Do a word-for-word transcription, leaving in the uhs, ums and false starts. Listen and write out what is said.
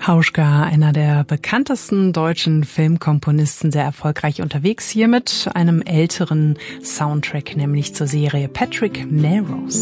Hauschka, einer der bekanntesten deutschen Filmkomponisten, sehr erfolgreich unterwegs hier mit einem älteren Soundtrack, nämlich zur Serie Patrick Melrose.